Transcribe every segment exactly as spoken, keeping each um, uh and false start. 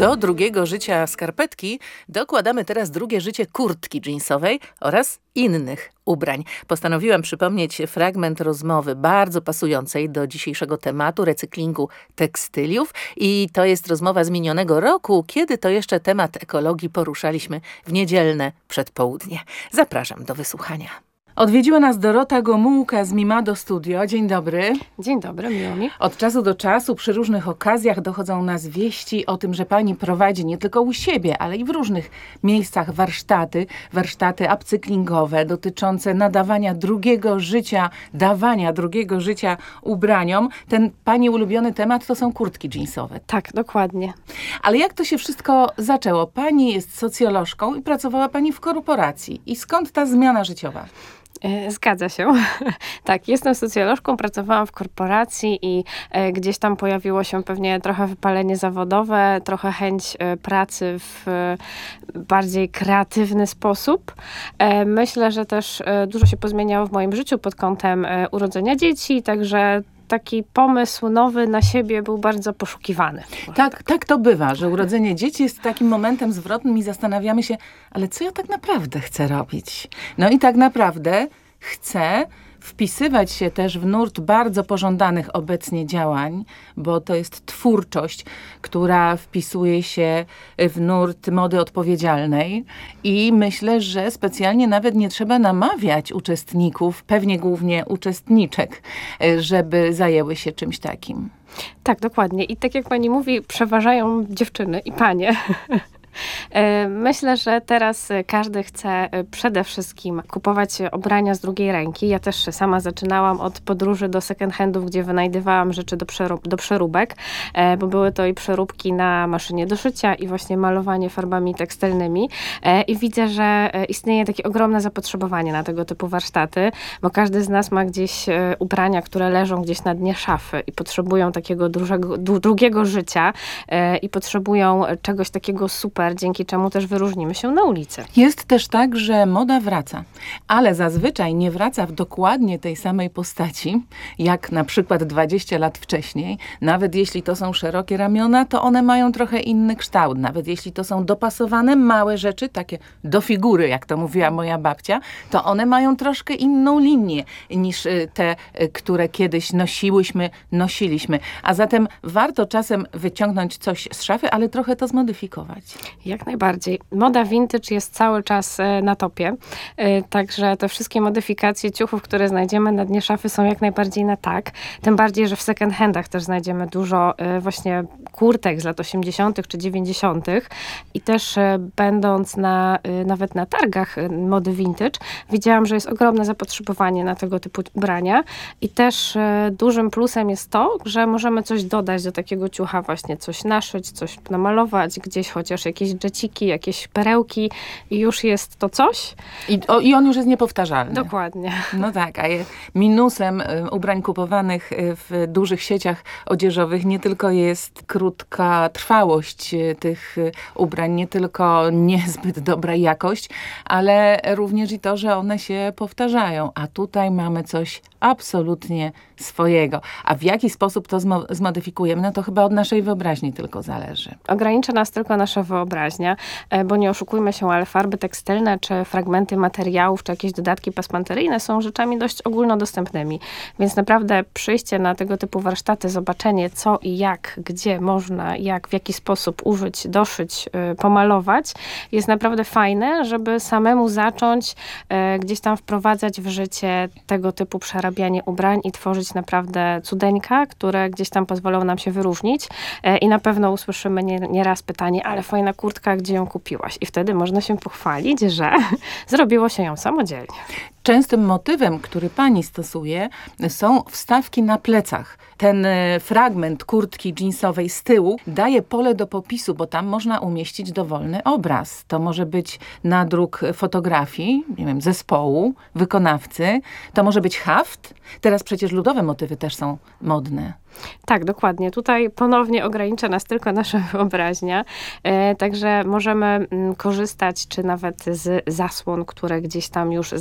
Do drugiego życia skarpetki dokładamy teraz drugie życie kurtki dżinsowej oraz innych ubrań. Postanowiłam przypomnieć fragment rozmowy bardzo pasującej do dzisiejszego tematu recyklingu tekstyliów i to jest rozmowa z minionego roku, kiedy to jeszcze temat ekologii poruszaliśmy w niedzielne przedpołudnie. Zapraszam do wysłuchania. Odwiedziła nas Dorota Gomułka z Mimado Studio. Dzień dobry. Dzień dobry, miło mi. Od czasu do czasu przy różnych okazjach dochodzą nas wieści o tym, że pani prowadzi nie tylko u siebie, ale i w różnych miejscach warsztaty, warsztaty upcyklingowe dotyczące nadawania drugiego życia, dawania drugiego życia ubraniom. Ten pani ulubiony temat to są kurtki dżinsowe. Tak, dokładnie. Ale jak to się wszystko zaczęło? Pani jest socjolożką i pracowała pani w korporacji. I skąd ta zmiana życiowa? Zgadza się. Tak, jestem socjolożką, pracowałam w korporacji i e, gdzieś tam pojawiło się pewnie trochę wypalenie zawodowe, trochę chęć e, pracy w e, bardziej kreatywny sposób. E, myślę, że też e, dużo się pozmieniało w moim życiu pod kątem e, urodzenia dzieci, także taki pomysł nowy na siebie był bardzo poszukiwany. Tak, tak to bywa, że urodzenie dzieci jest takim momentem zwrotnym i zastanawiamy się, ale co ja tak naprawdę chcę robić? No i tak naprawdę chcę wpisywać się też w nurt bardzo pożądanych obecnie działań, bo to jest twórczość, która wpisuje się w nurt mody odpowiedzialnej i myślę, że specjalnie nawet nie trzeba namawiać uczestników, pewnie głównie uczestniczek, żeby zajęły się czymś takim. Tak, dokładnie. I tak jak pani mówi, przeważają dziewczyny i panie. Myślę, że teraz każdy chce przede wszystkim kupować ubrania z drugiej ręki. Ja też sama zaczynałam od podróży do second handów, gdzie wynajdywałam rzeczy do, przerób, do przeróbek, bo były to i przeróbki na maszynie do szycia i właśnie malowanie farbami tekstylnymi. I widzę, że istnieje takie ogromne zapotrzebowanie na tego typu warsztaty, bo każdy z nas ma gdzieś ubrania, które leżą gdzieś na dnie szafy i potrzebują takiego dużego, drugiego życia i potrzebują czegoś takiego super, dzięki czemu też wyróżnimy się na ulicy. Jest też tak, że moda wraca, ale zazwyczaj nie wraca w dokładnie tej samej postaci, jak na przykład dwadzieścia lat wcześniej. Nawet jeśli to są szerokie ramiona, to one mają trochę inny kształt. Nawet jeśli to są dopasowane małe rzeczy, takie do figury, jak to mówiła moja babcia, to one mają troszkę inną linię niż te, które kiedyś nosiłyśmy, nosiliśmy. A zatem warto czasem wyciągnąć coś z szafy, ale trochę to zmodyfikować. Jak najbardziej. Moda vintage jest cały czas na topie, także te wszystkie modyfikacje ciuchów, które znajdziemy na dnie szafy są jak najbardziej na tak. Tym bardziej, że w second handach też znajdziemy dużo właśnie kurtek z lat osiemdziesiątych czy dziewięćdziesiątych i też będąc na, nawet na targach mody vintage, widziałam, że jest ogromne zapotrzebowanie na tego typu ubrania i też dużym plusem jest to, że możemy coś dodać do takiego ciucha, właśnie coś naszyć, coś namalować, gdzieś chociaż jakieś dżeciki, jakieś perełki i już jest to coś. I, o, i on już jest niepowtarzalny. Dokładnie. No tak, a minusem y, ubrań kupowanych y, w dużych sieciach odzieżowych nie tylko jest krótka trwałość y, tych y, ubrań, nie tylko niezbyt dobra jakość, ale również i to, że one się powtarzają. A tutaj mamy coś absolutnie swojego. A w jaki sposób to zmo- zmodyfikujemy, no to chyba od naszej wyobraźni tylko zależy. Ogranicza nas tylko nasza wyobraźnia, bo nie oszukujmy się, ale farby tekstylne, czy fragmenty materiałów, czy jakieś dodatki pasmanteryjne są rzeczami dość ogólnodostępnymi. Więc naprawdę przyjście na tego typu warsztaty, zobaczenie co i jak, gdzie można, jak, w jaki sposób użyć, doszyć, pomalować, jest naprawdę fajne, żeby samemu zacząć gdzieś tam wprowadzać w życie tego typu przerabianie ubrań i tworzyć naprawdę cudeńka, które gdzieś tam pozwolą nam się wyróżnić i na pewno usłyszymy nie, nie raz pytanie, ale fajna kurtka, gdzie ją kupiłaś? I wtedy można się pochwalić, że zrobiło się ją samodzielnie. Częstym motywem, który pani stosuje, są wstawki na plecach. Ten fragment kurtki dżinsowej z tyłu daje pole do popisu, bo tam można umieścić dowolny obraz. To może być nadruk fotografii, nie wiem, zespołu, wykonawcy. To może być haft. Teraz przecież ludowe motywy też są modne. Tak, dokładnie. Tutaj ponownie ogranicza nas tylko nasza wyobraźnia. E, także możemy m, korzystać, czy nawet z zasłon, które gdzieś tam już znajdziemy w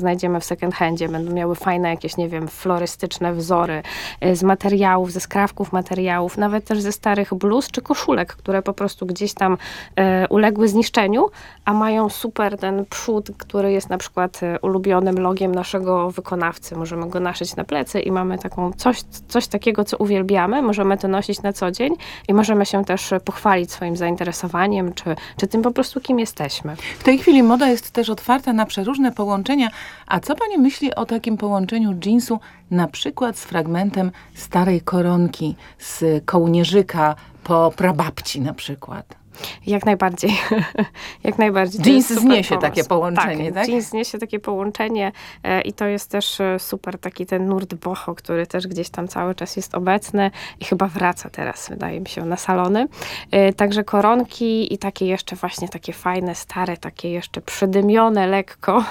second handzie. Będą miały fajne jakieś, nie wiem, florystyczne wzory y, z materiałów, ze skrawków materiałów, nawet też ze starych bluz czy koszulek, które po prostu gdzieś tam y, uległy zniszczeniu, a mają super ten przód, który jest na przykład y, ulubionym logiem naszego wykonawcy. Możemy go naszyć na plecy i mamy taką coś, coś takiego, co uwielbiamy. Możemy to nosić na co dzień i możemy się też pochwalić swoim zainteresowaniem, czy, czy tym po prostu, kim jesteśmy. W tej chwili moda jest też otwarta na przeróżne połączenia. A co pani myśli o takim połączeniu jeansu na przykład z fragmentem starej koronki, z kołnierzyka po prababci na przykład? Jak najbardziej. Jak najbardziej. Jeans zniesie takie połączenie, tak? tak? Jeans zniesie takie połączenie e, i to jest też e, super taki ten nurt boho, który też gdzieś tam cały czas jest obecny i chyba wraca teraz, wydaje mi się, na salony. E, także koronki i takie jeszcze właśnie takie fajne, stare, takie jeszcze przydymione lekko,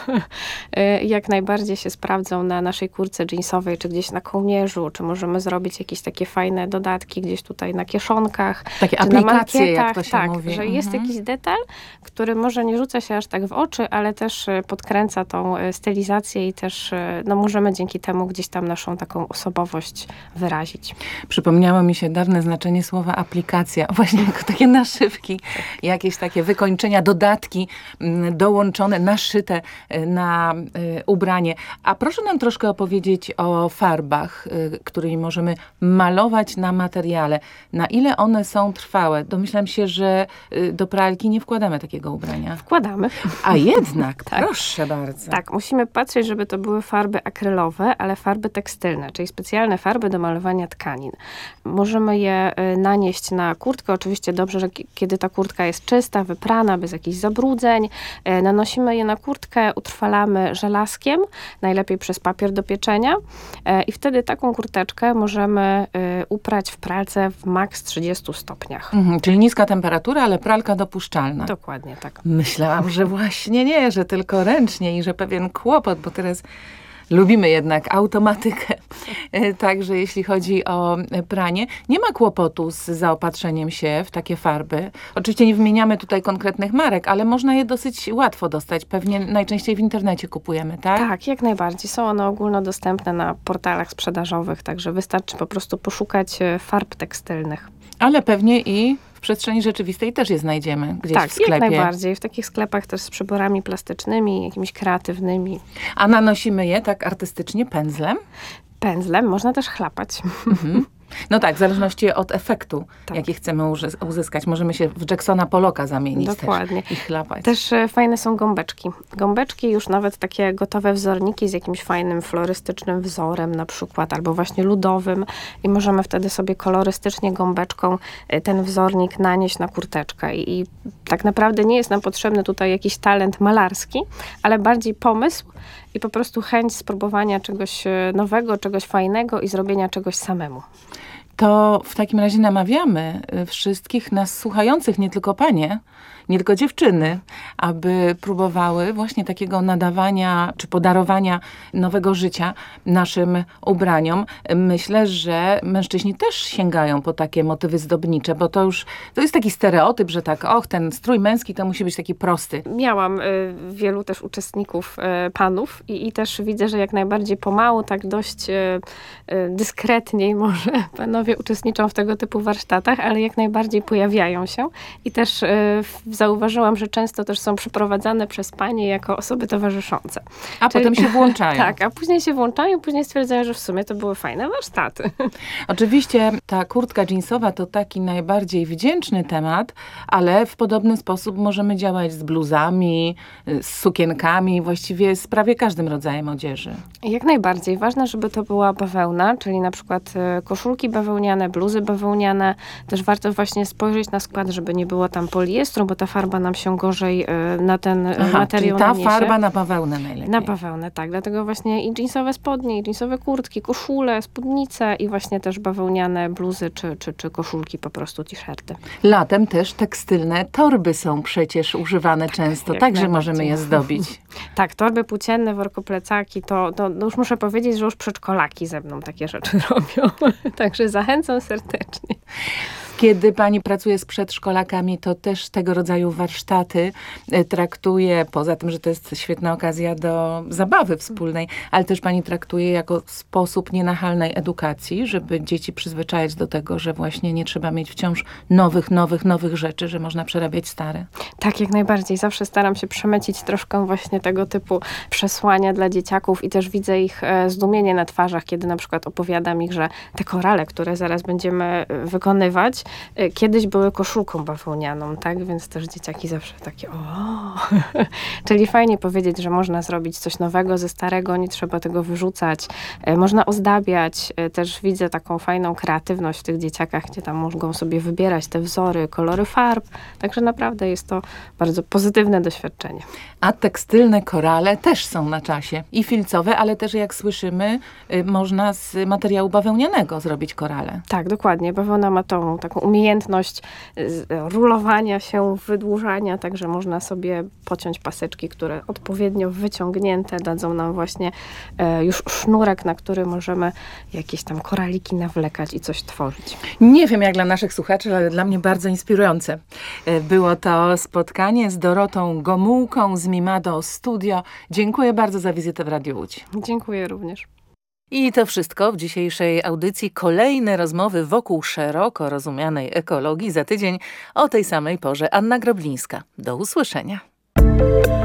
e, jak najbardziej się sprawdzą na naszej kurce jeansowej, czy gdzieś na kołnierzu, czy możemy zrobić jakieś takie fajne dodatki gdzieś tutaj na kieszonkach. Takie czy aplikacje, na jak to się tak, mówi. że Mhm. jest jakiś detal, który może nie rzuca się aż tak w oczy, ale też podkręca tą stylizację i też no, możemy dzięki temu gdzieś tam naszą taką osobowość wyrazić. Przypomniało mi się dawne znaczenie słowa aplikacja. Właśnie jako takie naszywki, jakieś takie wykończenia, dodatki m, dołączone, naszyte y, na y, ubranie. A proszę nam troszkę opowiedzieć o farbach, y, którymi możemy malować na materiale. Na ile one są trwałe? Domyślam się, że y, do pralki nie wkładamy takiego ubrania. Wkładamy. A jednak, Tak. proszę bardzo. Tak, musimy patrzeć, żeby to były farby akrylowe, ale farby tekstylne, czyli specjalne farby do malowania tkanin. Możemy je y, nanieść na kurtkę. Oczywiście dobrze, że k- kiedy ta kurtka jest czysta, wyprana, bez jakichś zabrudzeń. Y, nanosimy je na kurtkę, utrwalamy żelazkiem, najlepiej przez papier do pieczenia. Y, I wtedy taką kurteczkę możemy y, uprać w pralce w maks trzydziestu stopniach. Mhm, czyli niska temperatura, ale pralka dopuszczalna. Dokładnie tak. Myślałam, że właśnie nie, że tylko ręcznie i że pewien kłopot, bo teraz lubimy jednak automatykę. Także jeśli chodzi o pranie, nie ma kłopotu z zaopatrzeniem się w takie farby. Oczywiście nie wymieniamy tutaj konkretnych marek, ale można je dosyć łatwo dostać. Pewnie najczęściej w internecie kupujemy, tak? Tak, jak najbardziej. Są one ogólnodostępne na portalach sprzedażowych, także wystarczy po prostu poszukać e, farb tekstylnych. Ale pewnie i w przestrzeni rzeczywistej też je znajdziemy gdzieś Tak, w sklepie. jak najbardziej. W takich sklepach też z przyborami plastycznymi, jakimiś kreatywnymi. A nanosimy je tak artystycznie pędzlem? Pędzlem można też chlapać. Mhm. No tak, w zależności od efektu, Tak. jaki chcemy uzy- uzyskać. Możemy się w Jacksona Pollocka zamienić Dokładnie. też i chlapać. Też e, fajne są gąbeczki. Gąbeczki, już nawet takie gotowe wzorniki z jakimś fajnym florystycznym wzorem na przykład, albo właśnie ludowym i możemy wtedy sobie kolorystycznie gąbeczką e, ten wzornik nanieść na kurteczkę. I, I tak naprawdę nie jest nam potrzebny tutaj jakiś talent malarski, ale bardziej pomysł i po prostu chęć spróbowania czegoś e, nowego, czegoś fajnego i zrobienia czegoś samemu. To w takim razie namawiamy y, wszystkich nas słuchających, nie tylko panie, nie tylko dziewczyny, aby próbowały właśnie takiego nadawania czy podarowania nowego życia naszym ubraniom. Myślę, że mężczyźni też sięgają po takie motywy zdobnicze, bo to już, to jest taki stereotyp, że tak, och, ten strój męski to musi być taki prosty. Miałam y, wielu też uczestników, y, panów i, i też widzę, że jak najbardziej pomału, tak dość y, y, dyskretniej może panowie uczestniczą w tego typu warsztatach, ale jak najbardziej pojawiają się i też y, zauważyłam, że często też są przeprowadzane przez panie jako osoby towarzyszące. A Czyli- potem się włączają. Tak, a później się włączają, później stwierdzają, że w sumie to były fajne warsztaty. Oczywiście ta kurtka jeansowa to taki najbardziej wdzięczny temat, ale w podobny sposób możemy działać z bluzami, z sukienkami, właściwie z prawie każdym rodzajem odzieży. Jak najbardziej. Ważne, żeby to była bawełna, czyli na przykład e, koszulki bawełniane, bluzy bawełniane. Też warto właśnie spojrzeć na skład, żeby nie było tam poliestru, bo ta farba nam się gorzej e, na ten e, Aha, materiał czyli ta naniesie. farba na bawełnę najlepiej. Na bawełnę, tak. Dlatego właśnie i jeansowe spodnie, i jeansowe kurtki, koszule, spódnice i właśnie też bawełniane bluzy czy, czy, czy koszulki, po prostu t-shirty. Latem też tekstylne torby są przecież używane często, jak także najbardziej. możemy je zdobić. Tak, torby płócienne, workoplecaki, to, to no już muszę powiedzieć, że już przedszkolaki ze mną takie rzeczy robią. Także zachęcam serdecznie. Kiedy pani pracuje z przedszkolakami, to też tego rodzaju warsztaty e, traktuje, poza tym, że to jest świetna okazja do zabawy wspólnej, ale też pani traktuje jako sposób nienachalnej edukacji, żeby dzieci przyzwyczajać do tego, że właśnie nie trzeba mieć wciąż nowych, nowych, nowych rzeczy, że można przerabiać stare. Tak, jak najbardziej. Zawsze staram się przemycić troszkę właśnie tego typu przesłania dla dzieciaków i też widzę ich e, zdumienie na twarzach, kiedy na przykład opowiadam ich, że te korale, które zaraz będziemy e, wykonywać, e, kiedyś były koszulką bawełnianą, tak? Więc też dzieciaki zawsze takie o. Czyli fajnie powiedzieć, że można zrobić coś nowego ze starego, nie trzeba tego wyrzucać. E, można ozdabiać. E, też widzę taką fajną kreatywność w tych dzieciakach, gdzie tam mogą sobie wybierać te wzory, kolory farb. Także naprawdę jest to bardzo pozytywne doświadczenie. A tekstylne korale też są na czasie. I filcowe, ale też jak słyszymy, y, można z materiału bawełnianego zrobić korale. Tak, dokładnie. Bawełna ma tą taką umiejętność y, rulowania się, wydłużania, także można sobie pociąć paseczki, które odpowiednio wyciągnięte dadzą nam właśnie e, już sznurek, na który możemy jakieś tam koraliki nawlekać i coś tworzyć. Nie wiem jak dla naszych słuchaczy, ale dla mnie bardzo inspirujące. Y, Było to spotkanie z Dorotą Gomułką z Mimado Studio. Dziękuję bardzo za wizytę w Radiu Łódź. Dziękuję również. I to wszystko w dzisiejszej audycji. Kolejne rozmowy wokół szeroko rozumianej ekologii za tydzień o tej samej porze. Anna Groblińska. Do usłyszenia.